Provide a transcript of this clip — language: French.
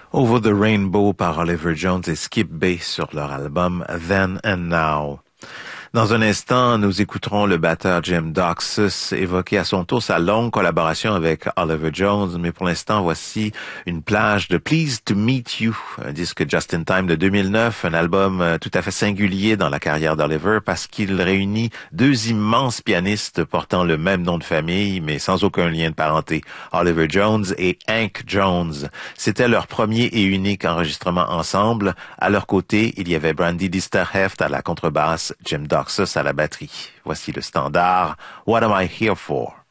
Over the Rainbow par Oliver Jones et Skip Bay sur leur album Then and Now. Dans un instant, nous écouterons le batteur Jim Doxus évoquer à son tour sa longue collaboration avec Oliver Jones, mais pour l'instant, voici une plage de Pleased to Meet You, un disque Just in Time de 2009, un album tout à fait singulier dans la carrière d'Oliver parce qu'il réunit deux immenses pianistes portant le même nom de famille, mais sans aucun lien de parenté, Oliver Jones et Hank Jones. C'était leur premier et unique enregistrement ensemble. À leur côté, il y avait Brandy Disterheft à la contrebasse, Jim Doxus à la batterie. Voici le standard What Am I Here For?